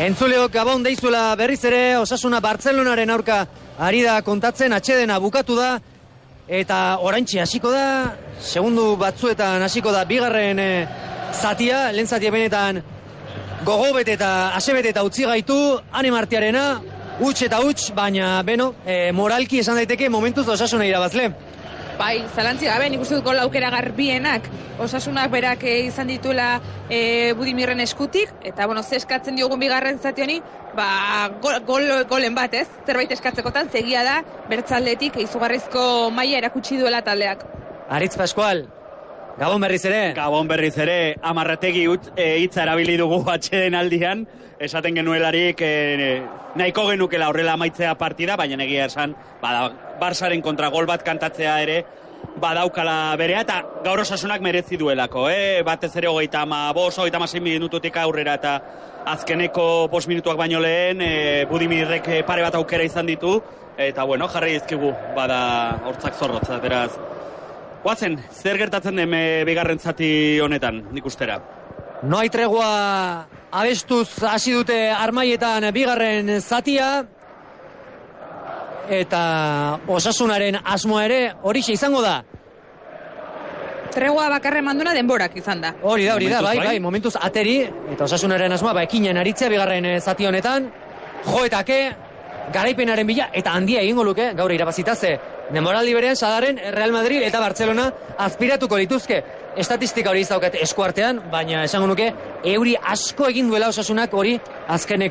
Entzuleok Gabon deizuela berriz ere, Osasuna Bartzelonaren aurka ari da kontatzen, atsedena bukatu da, eta oraintxe hasiko da, segundu batzuetan hasiko da bigarren zatia, lehen zatia benetan gogobet eta asebet eta utzi gaitu, Ane Martiarena, huts eta huts, baina beno, moralki esan daiteke momentuz Osasuna irabazle. Bai, zalantzi gabe, nik uste dut gol aukera garbienak, Osasunak berak izan dituela Budimirren eskutik, eta bueno, ze eskatzen diogun bigarren zati honi, golen bat, ez? Zerbait eskatzekotan, zegia da, bertzaldetik izugarrizko maila erakutsi duela taldeak. Aritz Pascual, Gabon berriz ere. Gabon berriz ere, Amarrategi hitza erabili dugu atxeden aldian, esaten genuelarik nahiko genukela horrela amaitzea partida, baina egia esan, Barsaren kontra gol bat kantatzea ere badaukala berea, eta gaur Osasunak merezi duelako, batez ere 35-36 minututik aurrera, eta azkeneko 5 minutuak baino lehen, Budimirrek pare bat aukera izan ditu, eta bueno, jarri dizkigu, bada hortzak zorrotza, beraz. Guazen, zer gertatzen den bigarren zati honetan, nik ustera? No hay tregua abestuz hasi dute Armaietan bigarren zatia, eta Osasunaren asmoa ere horixe izango da. Tregua bakarren manduna denborak izan da. Hori da, bai, momentuz ateri, eta Osasunaren asmoa, ekinen aritzea bigarren zati honetan, joetake, garaipenaren bila, eta handia egingo luke, gaur irabazitaze, denboraldi berean Sadaren, Real Madrid eta Barcelona aspiratuko lituzke. Estatistika hori izaukat eskuartean, baina esango nuke, euri asko egin duela Osasunak hori azkeneko